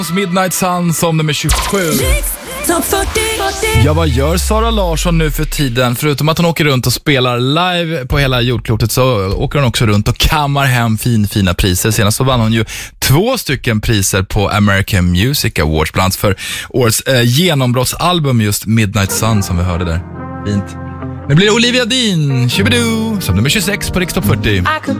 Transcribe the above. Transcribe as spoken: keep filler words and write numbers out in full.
Midnight Sun som nummer tjugosju. Top fyrtio. Ja, vad gör Sara Larsson nu för tiden? Förutom att hon åker runt och spelar live på hela jordklotet så åker hon också runt och kammar hem fin, fina priser. Senast så vann hon ju två stycken priser på American Music Awards, bland annat för årets eh, genombrottsalbum, just Midnight Sun som vi hörde där. Fint. Nu blir det Olivia Dean, Shibidoo, som nummer tjugosex på Riks Top fyrtio. I could